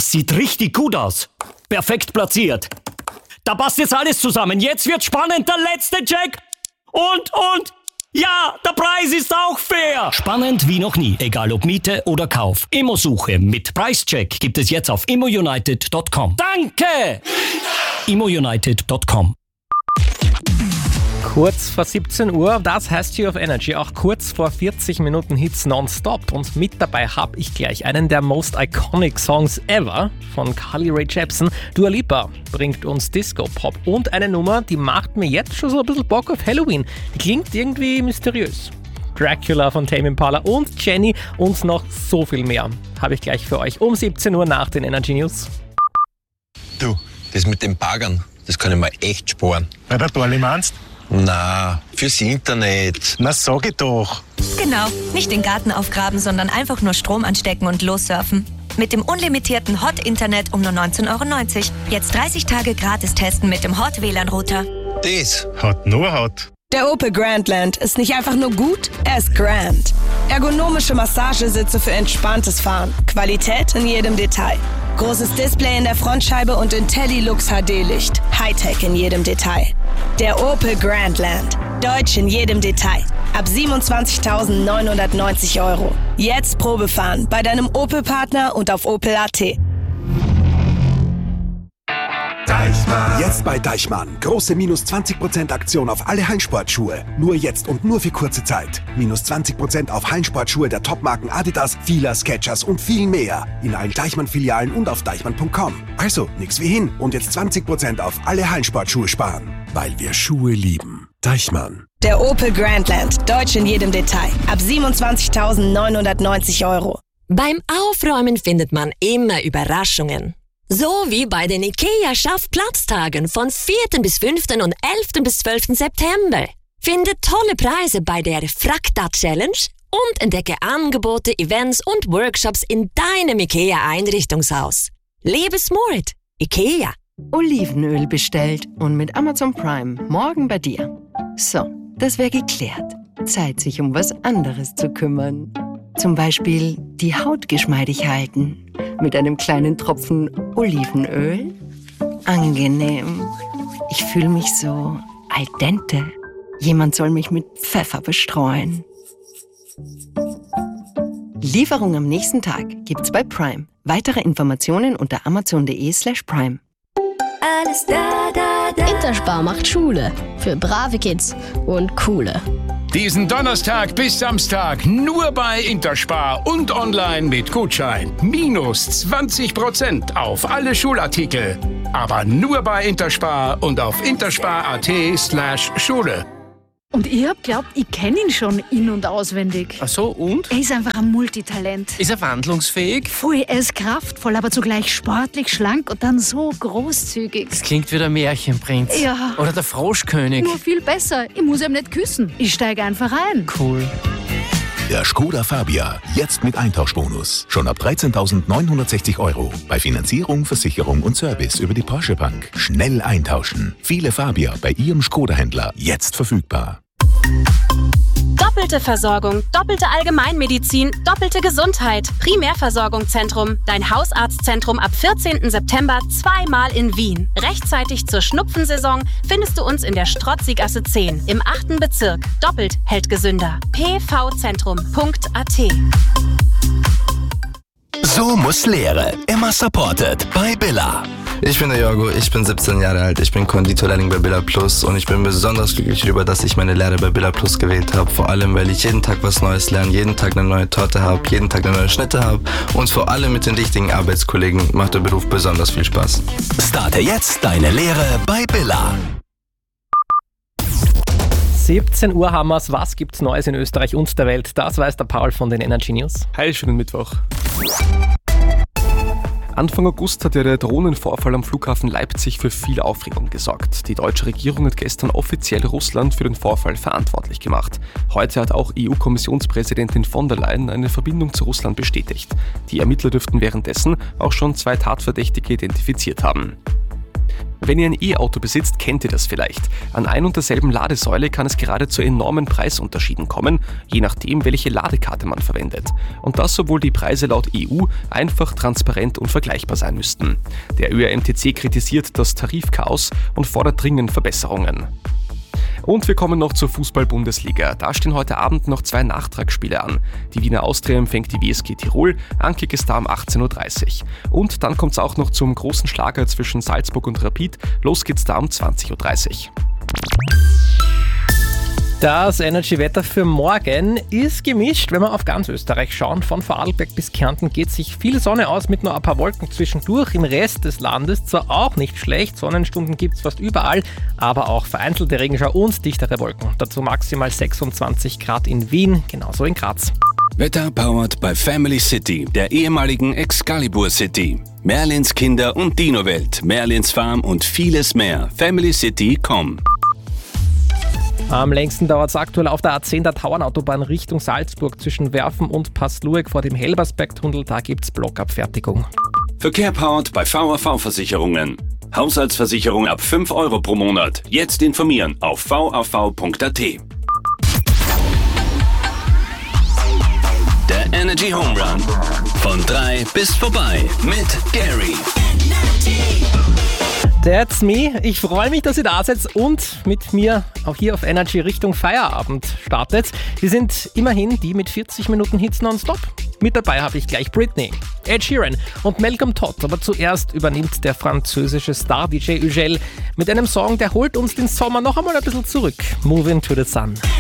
Das sieht richtig gut aus. Perfekt platziert. Da passt jetzt alles zusammen. Jetzt wird spannend, der letzte Check. Und, ja, der Preis ist auch fair. Spannend wie noch nie, egal ob Miete oder Kauf. Immosuche mit Preischeck gibt es jetzt auf immounited.com. Danke! immounited.com. Kurz vor 17 Uhr, das heißt hier auf Energy, auch kurz vor 40 Minuten Hits nonstop. Und mit dabei habe ich gleich einen der most iconic Songs ever von Carly Rae Jepsen. Dua Lipa bringt uns Disco-Pop und eine Nummer, die macht mir jetzt schon so ein bisschen Bock auf Halloween. Die klingt irgendwie mysteriös. Dracula von Tame Impala und Jenny und noch so viel mehr habe ich gleich für euch um 17 Uhr nach den Energy News. Du, das mit den Baggern, das kann ich mir echt sparen. Weil der Dorli meinst? Na, fürs Internet. Na, sag ich doch. Genau, nicht den Garten aufgraben, sondern einfach nur Strom anstecken und lossurfen. Mit dem unlimitierten Hot-Internet um nur 19,90 €. Jetzt 30 Tage gratis testen mit dem Hot-WLAN-Router. Das Hat nur Hot. Der Opel Grandland ist nicht einfach nur gut, er ist grand. Ergonomische Massagesitze für entspanntes Fahren. Qualität in jedem Detail. Großes Display in der Frontscheibe und IntelliLux HD-Licht. Hightech in jedem Detail. Der Opel Grandland. Deutsch in jedem Detail. Ab 27.990 €. Jetzt Probefahren bei deinem Opel-Partner und auf opel.at. Deichmann. Jetzt bei Deichmann. Große minus 20% Aktion auf alle Hallensportschuhe. Nur jetzt und nur für kurze Zeit. Minus 20% auf Hallensportschuhe der Topmarken Adidas, Fila, Skechers und viel mehr. In allen Deichmann-Filialen und auf deichmann.com. Also, nix wie hin. Und jetzt 20% auf alle Hallensportschuhe sparen. Weil wir Schuhe lieben. Deichmann. Der Opel Grandland. Deutsch in jedem Detail. Ab 27.990 €. Beim Aufräumen findet man immer Überraschungen. So wie bei den IKEA-Schaffplatztagen von 4. bis 5. und 11. bis 12. September. Finde tolle Preise bei der Frakta-Challenge und entdecke Angebote, Events und Workshops in deinem IKEA-Einrichtungshaus. Lebe smart. IKEA. Olivenöl bestellt und mit Amazon Prime morgen bei dir. So, das wäre geklärt. Zeit, sich um was anderes zu kümmern. Zum Beispiel die Haut geschmeidig halten. Mit einem kleinen Tropfen Olivenöl. Angenehm. Ich fühle mich so al dente. Jemand soll mich mit Pfeffer bestreuen. Lieferung am nächsten Tag gibt's bei Prime. Weitere Informationen unter amazon.de/prime. Alles da. Interspar macht Schule für brave Kids und coole. Diesen Donnerstag bis Samstag nur bei Interspar und online mit Gutschein. Minus 20% auf alle Schulartikel. Aber nur bei Interspar und auf interspar.at/Schule. Und ich hab glaubt, ich kenne ihn schon in- und auswendig. Ach so, und? Er ist einfach ein Multitalent. Ist er wandlungsfähig? Voll, er ist kraftvoll, aber zugleich sportlich, schlank und dann so großzügig. Das klingt wie der Märchenprinz. Ja. Oder der Froschkönig. Nur viel besser. Ich muss ihm nicht küssen. Ich steige einfach ein. Cool. Der Skoda Fabia, jetzt mit Eintauschbonus. Schon ab 13.960 €. Bei Finanzierung, Versicherung und Service über die Porsche Bank. Schnell eintauschen. Viele Fabia bei Ihrem Skoda-Händler jetzt verfügbar. Doppelte Versorgung, doppelte Allgemeinmedizin, doppelte Gesundheit. Primärversorgungszentrum, dein Hausarztzentrum ab 14. September zweimal in Wien. Rechtzeitig zur Schnupfensaison findest du uns in der Strotzigasse 10 im 8. Bezirk. Doppelt hält gesünder. pvzentrum.at. So muss Lehre. Immer supported bei Billa. Ich bin der Jorgo, ich bin 17 Jahre alt, ich bin Konditorlehrling bei Billa Plus und ich bin besonders glücklich darüber, dass ich meine Lehre bei Billa Plus gewählt habe. Vor allem, weil ich jeden Tag was Neues lerne, jeden Tag eine neue Torte habe, jeden Tag eine neue Schnitte habe und vor allem mit den richtigen Arbeitskollegen macht der Beruf besonders viel Spaß. Starte jetzt deine Lehre bei Billa. 17 Uhr haben wir's. Was gibt's Neues in Österreich und der Welt? Das weiß der Paul von den Energy News. Hi, schönen Mittwoch. Anfang August hat ja der Drohnenvorfall am Flughafen Leipzig für viel Aufregung gesorgt. Die deutsche Regierung hat gestern offiziell Russland für den Vorfall verantwortlich gemacht. Heute hat auch EU-Kommissionspräsidentin von der Leyen eine Verbindung zu Russland bestätigt. Die Ermittler dürften währenddessen auch schon 2 Tatverdächtige identifiziert haben. Wenn ihr ein E-Auto besitzt, kennt ihr das vielleicht. An ein und derselben Ladesäule kann es gerade zu enormen Preisunterschieden kommen, je nachdem, welche Ladekarte man verwendet. Und das, obwohl die Preise laut EU einfach, transparent und vergleichbar sein müssten. Der ÖRMTC kritisiert das Tarifchaos und fordert dringend Verbesserungen. Und wir kommen noch zur Fußball-Bundesliga. Da stehen heute Abend noch 2 Nachtragsspiele an. Die Wiener Austria empfängt die WSG Tirol, Ankick ist da um 18.30 Uhr. Und dann kommt es auch noch zum großen Schlager zwischen Salzburg und Rapid. Los geht's da um 20.30 Uhr. Das Energy-Wetter für morgen ist gemischt, wenn wir auf ganz Österreich schauen. Von Vorarlberg bis Kärnten geht sich viel Sonne aus mit nur ein paar Wolken zwischendurch. Im Rest des Landes zwar auch nicht schlecht, Sonnenstunden gibt es fast überall, aber auch vereinzelte Regenschau und dichtere Wolken. Dazu maximal 26 Grad in Wien, genauso in Graz. Wetter powered by Family City, der ehemaligen Excalibur City. Merlins Kinder- und Dino-Welt, Merlins Farm und vieles mehr. FamilyCity.com. Am längsten dauert es aktuell auf der A10 der Tauernautobahn Richtung Salzburg zwischen Werfen und Passlueg vor dem Helbersbergtunnel. Da gibt's Blockabfertigung. Verkehr powered bei VAV-Versicherungen. Haushaltsversicherung ab 5 Euro pro Monat. Jetzt informieren auf vav.at. Der Energy Home Run. Von 3 bis vorbei mit Gary. That's me. Ich freue mich, dass ihr da seid und mit mir auch hier auf Energy Richtung Feierabend startet. Wir sind immerhin die mit 40 Minuten Hits nonstop. Mit dabei habe ich gleich Britney, Ed Sheeran und Malcolm Todd. Aber zuerst übernimmt der französische Star-DJ Ugel mit einem Song, der holt uns den Sommer noch einmal ein bisschen zurück. Moving to the Sun.